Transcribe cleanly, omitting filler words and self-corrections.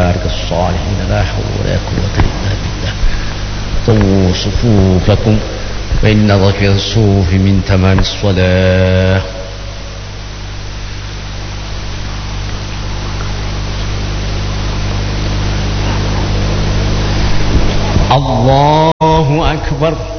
عبادك الصالحين لا حول ولا قوة إلا بالله. طووا صفوفكم فإن ظفر الصفوف من تمام الصلاة. الله أكبر.